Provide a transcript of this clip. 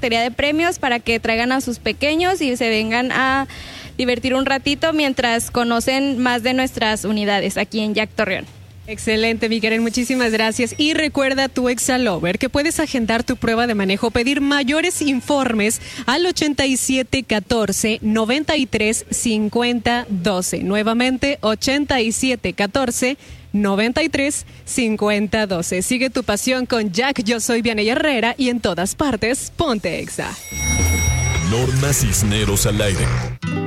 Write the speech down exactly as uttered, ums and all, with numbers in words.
repartiría de premios para que traigan a sus pequeños y se vengan a divertir un ratito mientras conocen más de nuestras unidades aquí en Jack Torreón. Excelente, mi Karen, muchísimas gracias. Y recuerda tu Exalover que puedes agendar tu prueba de manejo, pedir mayores informes al ochenta y siete catorce noventa y tres cincuenta doce. Nuevamente, ochenta y siete catorce noventa y tres cincuenta doce. Sigue tu pasión con Jack. Yo soy Vianey Herrera y en todas partes, ponte Exa. Norma Cisneros al aire.